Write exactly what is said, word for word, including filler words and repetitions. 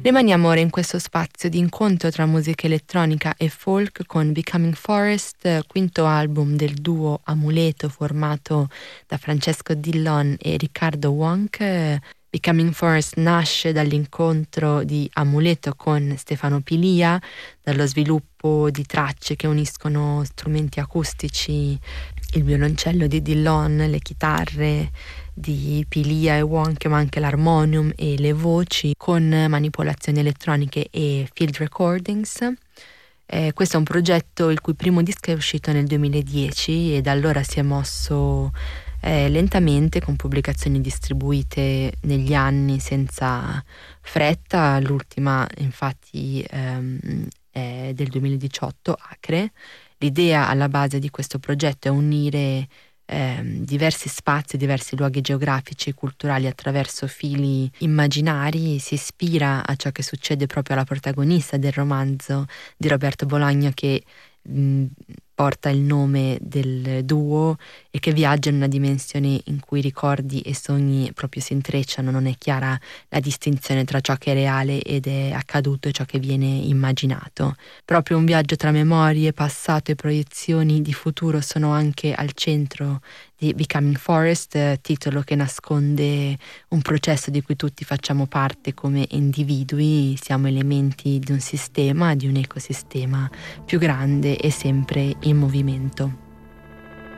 Rimaniamo ora in questo spazio di incontro tra musica elettronica e folk con Becoming Forest, quinto album del duo Amuleto formato da Francesco Dillon e Riccardo Wonk. Becoming Forest nasce dall'incontro di Amuleto con Stefano Pilia, dallo sviluppo di tracce che uniscono strumenti acustici, il violoncello di Dillon, le chitarre di Pilia e Wonk, ma anche l'armonium e le voci con manipolazioni elettroniche e field recordings. Eh, questo è un progetto il cui primo disco è uscito nel duemiladieci e da allora si è mosso eh, lentamente con pubblicazioni distribuite negli anni senza fretta. L'ultima infatti ehm, è del duemiladiciotto, Acre. L'idea alla base di questo progetto è unire eh, diversi spazi, diversi luoghi geografici e culturali attraverso fili immaginari. Si ispira a ciò che succede proprio alla protagonista del romanzo di Roberto Bologna, che mh, porta il nome del duo e che viaggia in una dimensione in cui ricordi e sogni proprio si intrecciano. Non è chiara la distinzione tra ciò che è reale ed è accaduto e ciò che viene immaginato. Proprio un viaggio tra memorie, passato e proiezioni di futuro sono anche al centro di Becoming Forest, titolo che nasconde un processo di cui tutti facciamo parte come individui. Siamo elementi di un sistema, di un ecosistema più grande e sempre in movimento.